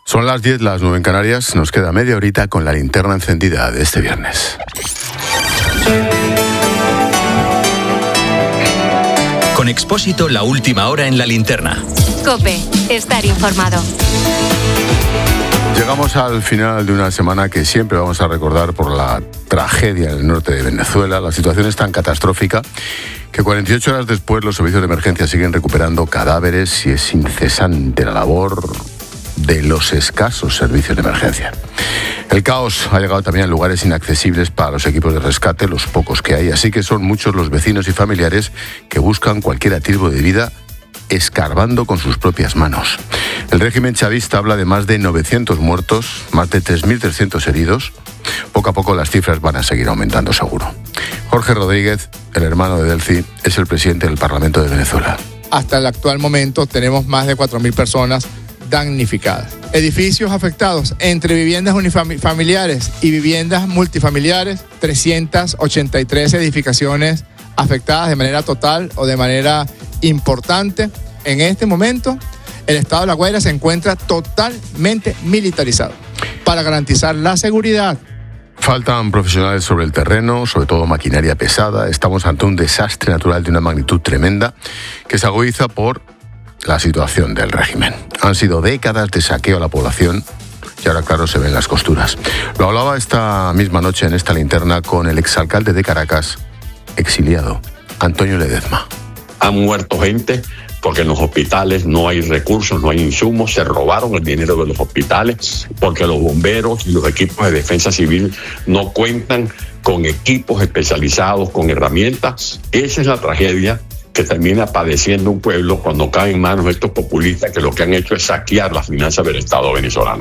Son las 10, las 9 en Canarias. Nos queda media horita con la linterna encendida de este viernes. Con Expósito, la última hora en la linterna. COPE, estar informado. Llegamos al final de una semana que siempre vamos a recordar por la tragedia en el norte de Venezuela. La situación es tan catastrófica que 48 horas después los servicios de emergencia siguen recuperando cadáveres y es incesante la labor de los escasos servicios de emergencia. El caos ha llegado también a lugares inaccesibles para los equipos de rescate, los pocos que hay, así que son muchos los vecinos y familiares que buscan cualquier atisbo de vida escarbando con sus propias manos. El régimen chavista habla de más de 900 muertos, más de 3.300 heridos. Poco a poco las cifras van a seguir aumentando seguro. Jorge Rodríguez, el hermano de Delcy, es el presidente del Parlamento de Venezuela. Hasta el actual momento tenemos más de 4.000 personas damnificadas. Edificios afectados entre viviendas unifamiliares y viviendas multifamiliares, 383 edificaciones afectadas de manera total o de manera importante. En este momento, el estado de La Guaira se encuentra totalmente militarizado para garantizar la seguridad. Faltan profesionales sobre el terreno, sobre todo maquinaria pesada. Estamos ante un desastre natural de una magnitud tremenda que se agudiza por la situación del régimen. Han sido décadas de saqueo a la población y ahora, claro, se ven las costuras. Lo hablaba esta misma noche en esta linterna con el exalcalde de Caracas, exiliado, Antonio Ledezma. Han muerto gente porque en los hospitales no hay recursos, no hay insumos, se robaron el dinero de los hospitales porque los bomberos y los equipos de defensa civil no cuentan con equipos especializados, con herramientas. Esa es la tragedia que termina padeciendo un pueblo cuando cae en manos de estos populistas que lo que han hecho es saquear las finanzas del Estado venezolano.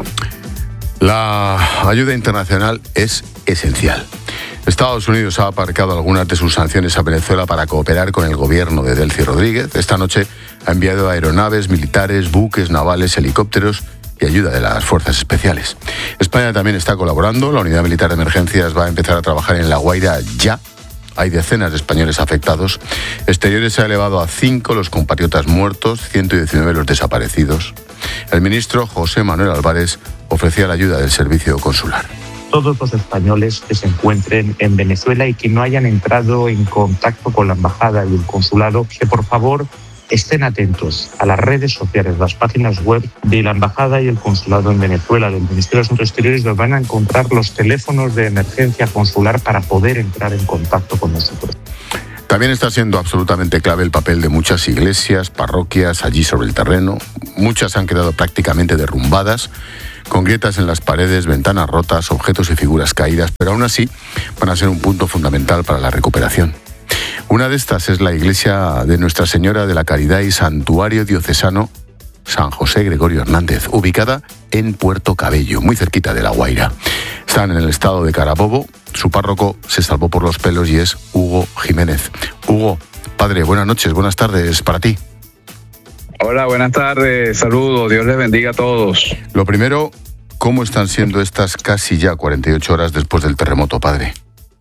La ayuda internacional es esencial. Estados Unidos ha aparcado algunas de sus sanciones a Venezuela para cooperar con el gobierno de Delcy Rodríguez. Esta noche ha enviado aeronaves, militares, buques navales, helicópteros y ayuda de las fuerzas especiales. España también está colaborando. La unidad militar de emergencias va a empezar a trabajar en La Guaira ya. Hay decenas de españoles afectados. Exteriores se ha elevado a 5 los compatriotas muertos, 119 los desaparecidos. El ministro José Manuel Álvarez ofrecía la ayuda del servicio consular. Todos los españoles que se encuentren en Venezuela y que no hayan entrado en contacto con la embajada y el consulado, que por favor estén atentos a las redes sociales, las páginas web de la embajada y el consulado en Venezuela, del Ministerio de Asuntos Exteriores, donde van a encontrar los teléfonos de emergencia consular para poder entrar en contacto con nosotros. También está siendo absolutamente clave el papel de muchas iglesias, parroquias allí sobre el terreno. Muchas han quedado prácticamente derrumbadas, con grietas en las paredes, ventanas rotas, objetos y figuras caídas, pero aún así van a ser un punto fundamental para la recuperación. Una de estas es la iglesia de Nuestra Señora de la Caridad y Santuario Diocesano San José Gregorio Hernández, ubicada en Puerto Cabello, muy cerquita de La Guaira. Están en el estado de Carabobo. Su párroco se salvó por los pelos y es Hugo Jiménez. Hugo, padre, buenas noches, buenas tardes para ti. Hola, buenas tardes, saludos, Dios les bendiga a todos. Lo primero, ¿cómo están siendo estas casi ya 48 horas después del terremoto, padre?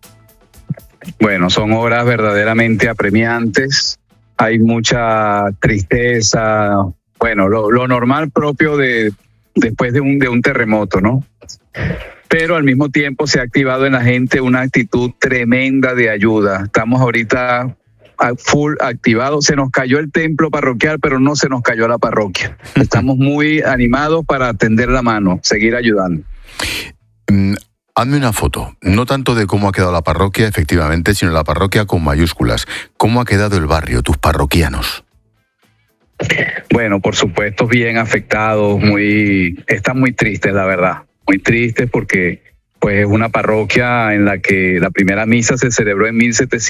Bueno, son horas verdaderamente apremiantes, hay mucha tristeza, bueno, lo normal propio después de un terremoto, ¿no? Pero al mismo tiempo se ha activado en la gente una actitud tremenda de ayuda. Estamos ahorita full activados. Se nos cayó el templo parroquial, pero no se nos cayó la parroquia. Estamos muy animados para tender la mano, seguir ayudando. Hazme una foto, no tanto de cómo ha quedado la parroquia, efectivamente, sino la parroquia con mayúsculas. ¿Cómo ha quedado el barrio, tus parroquianos? Bueno, por supuesto, bien afectados, están muy tristes, la verdad. Muy tristes porque pues, es una parroquia en la que la primera misa se celebró en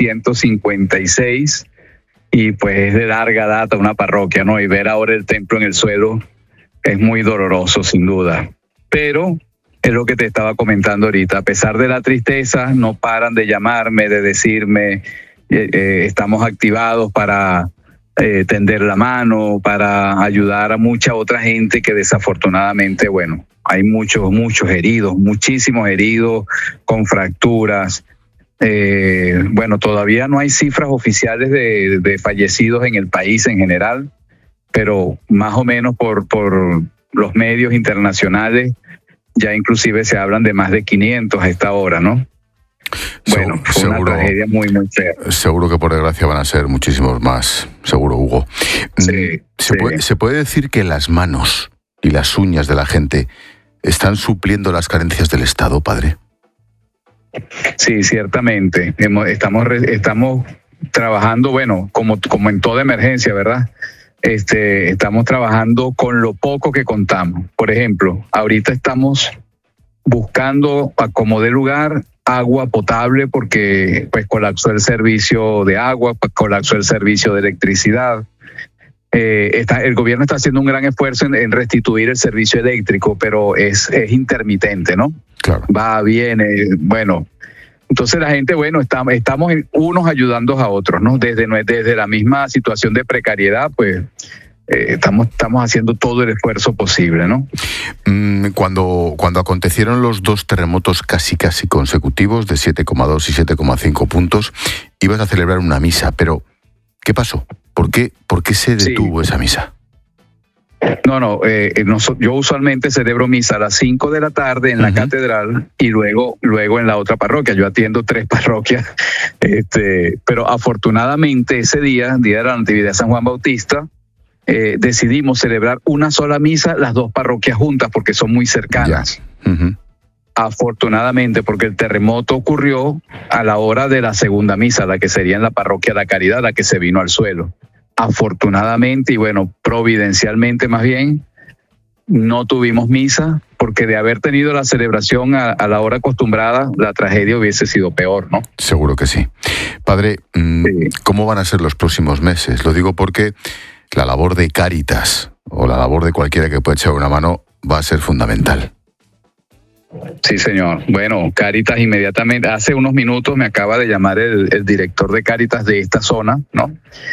1756 y pues es de larga data una parroquia, ¿no? Y ver ahora el templo en el suelo es muy doloroso, sin duda. Pero es lo que te estaba comentando ahorita. A pesar de la tristeza, no paran de llamarme, de decirme, estamos activados para tender la mano, para ayudar a mucha otra gente que desafortunadamente, bueno, hay muchos heridos, muchísimos heridos con fracturas. Bueno, todavía no hay cifras oficiales de fallecidos en el país en general, pero más o menos por los medios internacionales, ya inclusive se hablan de más de 500 a esta hora, ¿no? Bueno, fue una tragedia muy, muy fea. Seguro que por desgracia van a ser muchísimos más, seguro, Hugo. Sí, ¿Se puede decir que las manos y las uñas de la gente están supliendo las carencias del Estado, padre? Sí, ciertamente. Estamos trabajando, bueno, como en toda emergencia, ¿verdad? Estamos trabajando con lo poco que contamos. Por ejemplo, ahorita estamos buscando a como de lugar agua potable porque pues colapsó el servicio de agua, colapsó el servicio de electricidad. El gobierno está haciendo un gran esfuerzo en restituir el servicio eléctrico, pero es intermitente, ¿no? Claro. Va, viene, bueno. Entonces la gente, bueno, estamos unos ayudando a otros, ¿no? Desde la misma situación de precariedad, pues estamos haciendo todo el esfuerzo posible, ¿no? Cuando acontecieron los dos terremotos casi consecutivos de 7,2 y 7,5 puntos, ibas a celebrar una misa, pero ¿qué pasó? ¿Por qué se detuvo esa misa? No, yo usualmente celebro misa a las 5 de la tarde en la catedral y luego en la otra parroquia. Yo atiendo 3 parroquias, pero afortunadamente ese día de la Natividad de San Juan Bautista, decidimos celebrar una sola misa, las 2 parroquias juntas, porque son muy cercanas. Afortunadamente, porque el terremoto ocurrió a la hora de la segunda misa, la que sería en la parroquia La Caridad, la que se vino al suelo. Afortunadamente, y bueno, providencialmente más bien, no tuvimos misa, porque de haber tenido la celebración a la hora acostumbrada, la tragedia hubiese sido peor, ¿no? Seguro que sí. Padre, ¿cómo van a ser los próximos meses? Lo digo porque la labor de Cáritas, o la labor de cualquiera que pueda echar una mano, va a ser fundamental. Sí, señor. Bueno, Cáritas inmediatamente, hace unos minutos me acaba de llamar el director de Cáritas de esta zona, ¿no?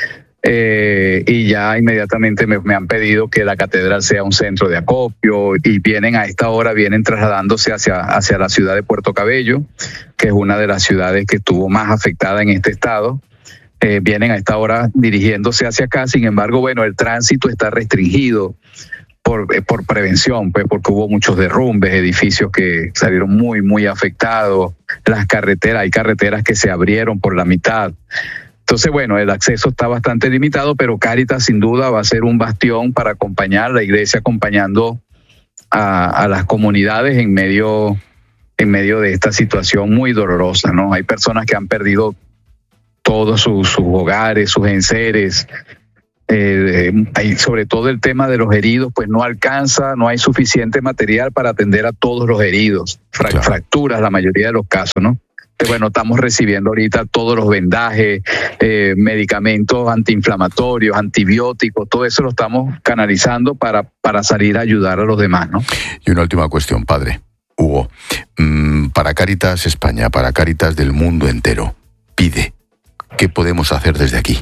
Y ya inmediatamente me han pedido que la catedral sea un centro de acopio y vienen trasladándose hacia la ciudad de Puerto Cabello, que es una de las ciudades que estuvo más afectada en este estado. Vienen a esta hora dirigiéndose hacia acá. Sin embargo, bueno, el tránsito está restringido por prevención, pues porque hubo muchos derrumbes, edificios que salieron muy, muy afectados, hay carreteras que se abrieron por la mitad. Entonces, bueno, el acceso está bastante limitado, pero Cáritas sin duda va a ser un bastión para acompañar, la iglesia acompañando a las comunidades en medio de esta situación muy dolorosa, ¿no? Hay personas que han perdido todos sus hogares, sus enseres. Hay sobre todo el tema de los heridos, pues no hay suficiente material para atender a todos los heridos, fracturas la mayoría de los casos, ¿no? Bueno, estamos recibiendo ahorita todos los vendajes, medicamentos antiinflamatorios, antibióticos, todo eso lo estamos canalizando para salir a ayudar a los demás, ¿no? Y una última cuestión, padre. Hugo, para Cáritas España, para Cáritas del mundo entero, pide, ¿qué podemos hacer desde aquí?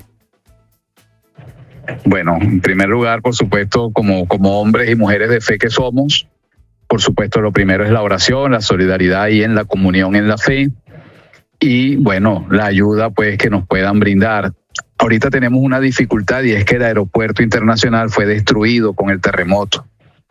Bueno, en primer lugar, por supuesto, como hombres y mujeres de fe que somos, por supuesto, lo primero es la oración, la solidaridad y en la comunión en la fe. Y bueno, la ayuda pues que nos puedan brindar. Ahorita tenemos una dificultad y es que el aeropuerto internacional fue destruido con el terremoto.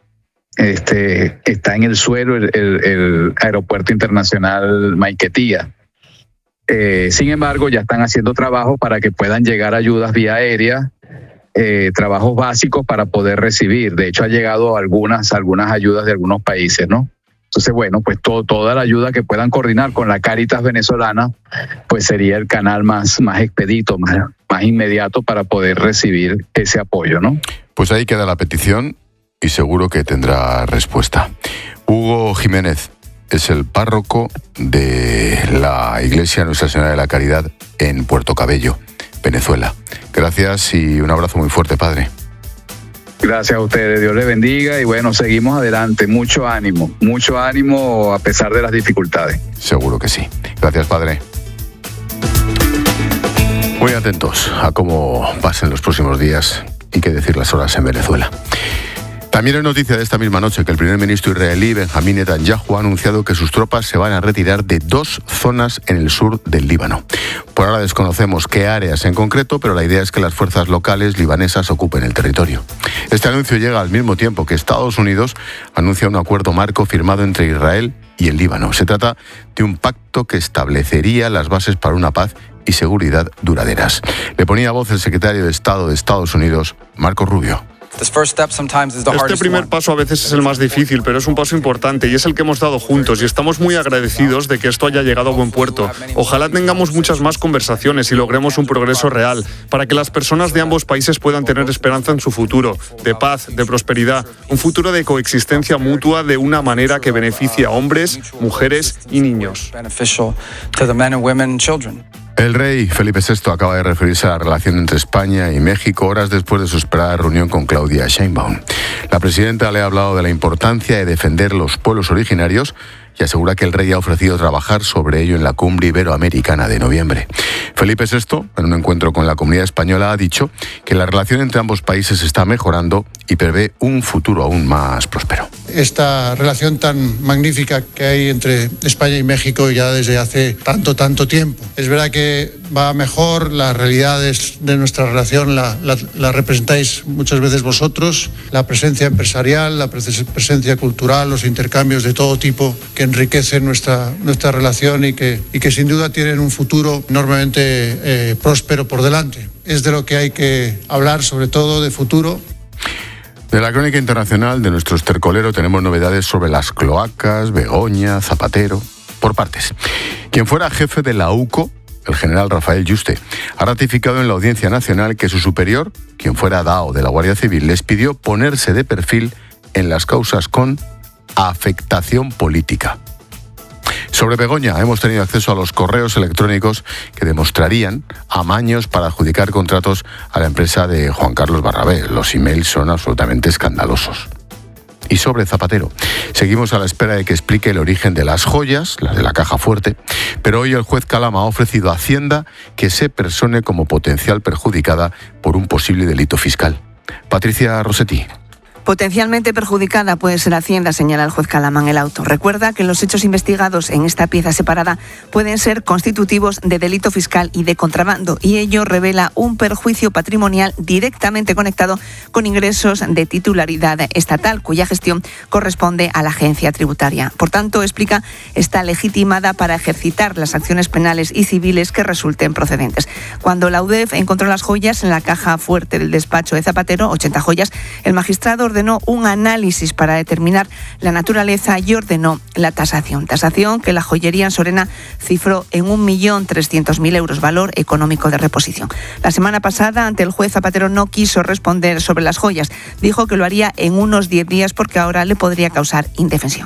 Está en el suelo el aeropuerto internacional Maiquetía. Sin embargo, ya están haciendo trabajos para que puedan llegar ayudas vía aérea, trabajos básicos para poder recibir. De hecho, ha llegado algunas ayudas de algunos países, ¿no? Entonces, bueno, pues toda la ayuda que puedan coordinar con la Cáritas venezolana, pues sería el canal más expedito, más inmediato para poder recibir ese apoyo, ¿no? Pues ahí queda la petición y seguro que tendrá respuesta. Hugo Jiménez es el párroco de la Iglesia Nuestra Señora de la Caridad en Puerto Cabello, Venezuela. Gracias y un abrazo muy fuerte, padre. Gracias a ustedes, Dios les bendiga y bueno, seguimos adelante, mucho ánimo a pesar de las dificultades. Seguro que sí. Gracias, padre. Muy atentos a cómo pasen los próximos días y qué decir las horas en Venezuela. También es noticia de esta misma noche que el primer ministro israelí Benjamín Netanyahu ha anunciado que sus tropas se van a retirar de 2 zonas en el sur del Líbano. Por ahora desconocemos qué áreas en concreto, pero la idea es que las fuerzas locales libanesas ocupen el territorio. Este anuncio llega al mismo tiempo que Estados Unidos anuncia un acuerdo marco firmado entre Israel y el Líbano. Se trata de un pacto que establecería las bases para una paz y seguridad duraderas. Le ponía voz el secretario de Estado de Estados Unidos, Marco Rubio. Este primer paso a veces es el más difícil, pero es un paso importante y es el que hemos dado juntos y estamos muy agradecidos de que esto haya llegado a buen puerto. Ojalá tengamos muchas más conversaciones y logremos un progreso real para que las personas de ambos países puedan tener esperanza en su futuro, de paz, de prosperidad, un futuro de coexistencia mutua de una manera que beneficie a hombres, mujeres y niños. El rey Felipe VI acaba de referirse a la relación entre España y México horas después de su esperada reunión con Claudia Sheinbaum. La presidenta le ha hablado de la importancia de defender los pueblos originarios y asegura que el rey ha ofrecido trabajar sobre ello en la cumbre iberoamericana de noviembre. Felipe VI, en un encuentro con la comunidad española, ha dicho que la relación entre ambos países está mejorando y prevé un futuro aún más próspero. Esta relación tan magnífica que hay entre España y México ya desde hace tanto tiempo. Es verdad que va mejor, las realidades de nuestra relación la representáis muchas veces vosotros, la presencia empresarial, la presencia cultural, los intercambios de todo tipo que enriquecen nuestra relación y que sin duda tienen un futuro enormemente próspero por delante. Es de lo que hay que hablar, sobre todo de futuro. De la crónica internacional de nuestro estercolero tenemos novedades sobre las cloacas, Begoña, Zapatero, por partes. Quien fuera jefe de la UCO, el general Rafael Yuste, ha ratificado en la Audiencia Nacional que su superior, quien fuera DAO de la Guardia Civil, les pidió ponerse de perfil en las causas con afectación política. Sobre Begoña hemos tenido acceso a los correos electrónicos que demostrarían amaños para adjudicar contratos a la empresa de Juan Carlos Barrabé. Los emails son absolutamente escandalosos. Y sobre Zapatero, seguimos a la espera de que explique el origen de las joyas, las de la caja fuerte, pero hoy el juez Calama ha ofrecido a Hacienda que se persone como potencial perjudicada por un posible delito fiscal. Patricia Rossetti. Potencialmente perjudicada puede ser Hacienda, señala el juez Calama en el auto. Recuerda que los hechos investigados en esta pieza separada pueden ser constitutivos de delito fiscal y de contrabando, y ello revela un perjuicio patrimonial directamente conectado con ingresos de titularidad estatal, cuya gestión corresponde a la agencia tributaria. Por tanto, explica, está legitimada para ejercitar las acciones penales y civiles que resulten procedentes. Cuando la UDEF encontró las joyas en la caja fuerte del despacho de Zapatero, 80 joyas, el magistrado ordenó un análisis para determinar la naturaleza y ordenó la tasación. Tasación que la joyería en Sorena cifró en 1.300.000 euros, valor económico de reposición. La semana pasada, ante el juez, Zapatero no quiso responder sobre las joyas. Dijo que lo haría en unos 10 días porque ahora le podría causar indefensión.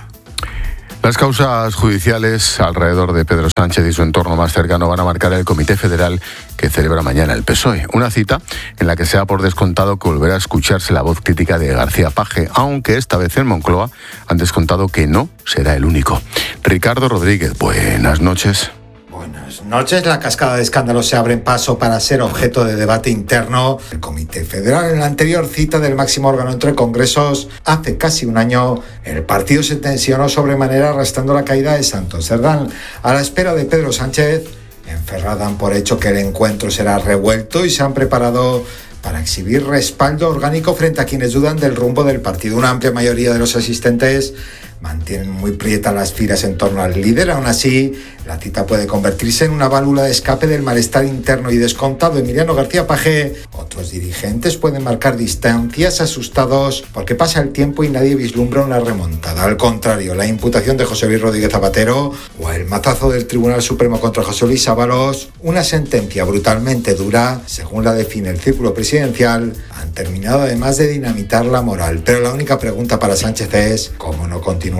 Las causas judiciales alrededor de Pedro Sánchez y su entorno más cercano van a marcar el Comité Federal que celebra mañana el PSOE. Una cita en la que se da por descontado que volverá a escucharse la voz crítica de García Paje, aunque esta vez en Moncloa han descontado que no será el único. Ricardo Rodríguez, buenas noches. Buenas noches. La cascada de escándalos se abre en paso para ser objeto de debate interno. El Comité Federal, en la anterior cita del máximo órgano entre congresos, hace casi un año, el partido se tensionó sobremanera arrastrando la caída de Santos Cerdán. A la espera de Pedro Sánchez, en Ferraz dan por hecho que el encuentro será revuelto y se han preparado para exhibir respaldo orgánico frente a quienes dudan del rumbo del partido. Una amplia mayoría de los asistentes mantienen muy prietas las filas en torno al líder. Aún así, la cita puede convertirse en una válvula de escape del malestar interno y descontado Emiliano García Paje. Otros dirigentes pueden marcar distancias asustados porque pasa el tiempo y nadie vislumbra una remontada. Al contrario, la imputación de José Luis Rodríguez Zapatero o el mazazo del Tribunal Supremo contra José Luis Ábalos, una sentencia brutalmente dura, según la define el círculo presidencial, han terminado además de dinamitar la moral. Pero la única pregunta para Sánchez es ¿cómo no continuar?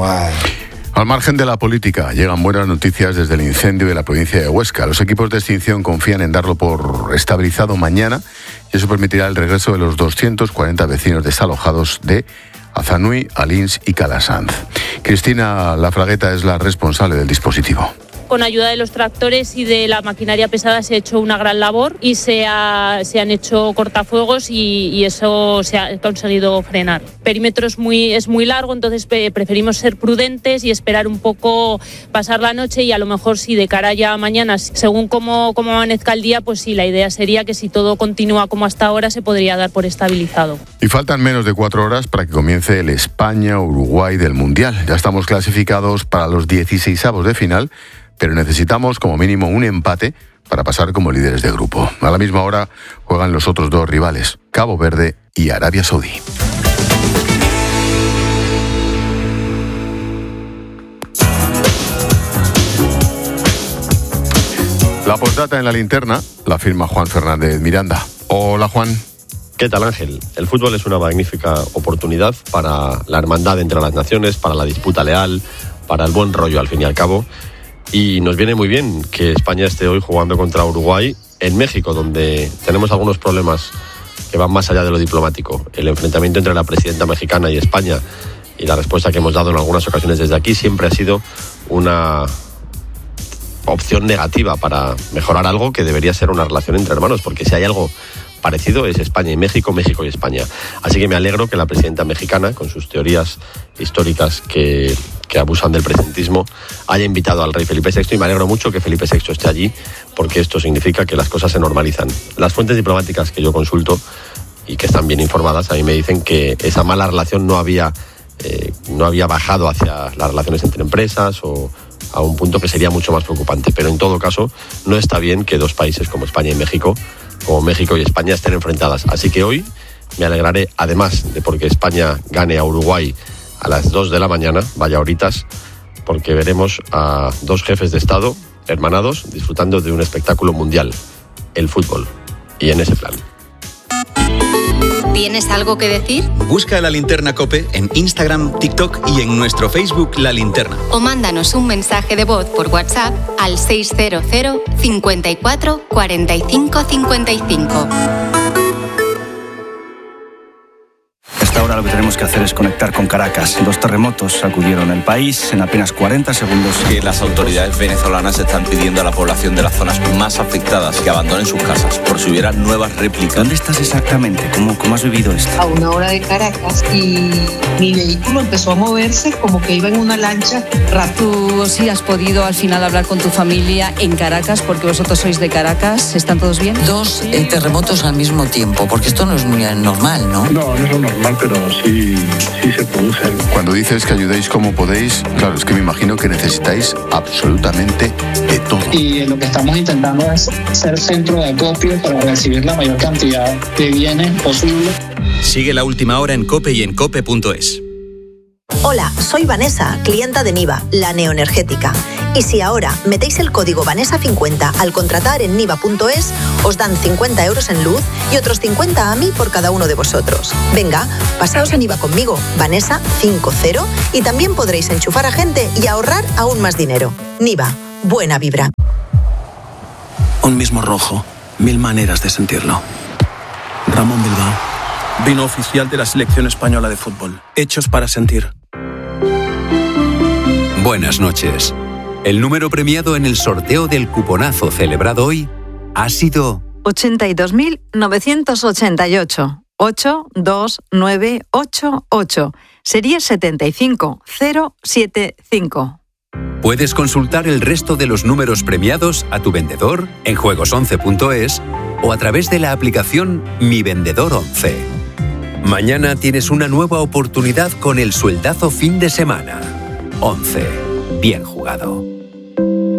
Al margen de la política, llegan buenas noticias desde el incendio de la provincia de Huesca. Los equipos de extinción confían en darlo por estabilizado mañana y eso permitirá el regreso de los 240 vecinos desalojados de Azanui, Alins y Calasanz. Cristina Lafragueta es la responsable del dispositivo. con ayuda de los tractores y de la maquinaria pesada se ha hecho una gran labor y se han hecho cortafuegos y eso se ha conseguido frenar. El perímetro es muy largo, entonces preferimos ser prudentes y esperar un poco, pasar la noche, y a lo mejor si de cara ya a mañana, según cómo amanezca el día, pues sí, la idea sería que si todo continúa como hasta ahora se podría dar por estabilizado. Y faltan menos de 4 horas para que comience el España-Uruguay del Mundial. Ya estamos clasificados para los 16avos de final, pero necesitamos como mínimo un empate para pasar como líderes de grupo. A la misma hora juegan los otros 2 rivales, Cabo Verde y Arabia Saudí. La postdata en la linterna la firma Juan Fernández Miranda. Hola, Juan. ¿Qué tal, Ángel? El fútbol es una magnífica oportunidad para la hermandad entre las naciones, para la disputa leal, para el buen rollo al fin y al cabo. Y nos viene muy bien que España esté hoy jugando contra Uruguay en México, donde tenemos algunos problemas que van más allá de lo diplomático. El enfrentamiento entre la presidenta mexicana y España, y la respuesta que hemos dado en algunas ocasiones desde aquí, siempre ha sido una opción negativa para mejorar algo que debería ser una relación entre hermanos, porque si hay algo parecido es España y México, México y España. Así que me alegro que la presidenta mexicana, con sus teorías históricas que abusan del presentismo, haya invitado al rey Felipe VI, y me alegro mucho que Felipe VI esté allí, porque esto significa que las cosas se normalizan. Las fuentes diplomáticas que yo consulto y que están bien informadas, a mí me dicen que esa mala relación no había bajado hacia las relaciones entre empresas o a un punto que sería mucho más preocupante. Pero en todo caso, no está bien que 2 países como España y México, como México y España, estén enfrentadas. Así que hoy me alegraré, además de porque España gane a Uruguay a las 2 de la mañana, vaya horitas, porque veremos a 2 jefes de Estado hermanados disfrutando de un espectáculo mundial, el fútbol. Y en ese plan. ¿Tienes algo que decir? Busca La Linterna COPE en Instagram, TikTok y en nuestro Facebook La Linterna. O mándanos un mensaje de voz por WhatsApp al 600 54 45 55. Ahora lo que tenemos que hacer es conectar con Caracas. 2 terremotos sacudieron el país en apenas 40 segundos. Que las autoridades venezolanas están pidiendo a la población de las zonas más afectadas que abandonen sus casas por si hubiera nuevas réplicas. ¿Dónde estás exactamente? ¿Cómo has vivido esto? A 1 hora de Caracas, y mi vehículo empezó a moverse como que iba en una lancha rápido. ¿Tú sí has podido al final hablar con tu familia en Caracas, porque vosotros sois de Caracas? ¿Están todos bien? 2 terremotos al mismo tiempo, porque esto no es muy normal, ¿no? No es lo normal, pero sí se producen. Cuando dices que ayudéis como podéis, claro, es que me imagino que necesitáis absolutamente de todo. Y lo que estamos intentando es ser centro de acopio para recibir la mayor cantidad de bienes posible. Sigue La Última Hora en COPE y en cope.es. Hola, soy Vanessa, clienta de Niva, la neoenergética. Y si ahora metéis el código Vanessa50 al contratar en niva.es, os dan 50 euros en luz y otros 50 a mí por cada uno de vosotros. Venga, pasaos a Niva conmigo, Vanessa50, y también podréis enchufar a gente y ahorrar aún más dinero. Niva, buena vibra. Un mismo rojo, 1000 maneras de sentirlo. Ramón Bilbao, vino oficial de la selección española de fútbol. Hechos para sentir. Buenas noches. El número premiado en el sorteo del cuponazo celebrado hoy ha sido 82.988. 82988. Sería 75075. Puedes consultar el resto de los números premiados a tu vendedor en juegos11.es o a través de la aplicación Mi Vendedor 11. Mañana tienes una nueva oportunidad con el sueldazo fin de semana. 11. Bien jugado.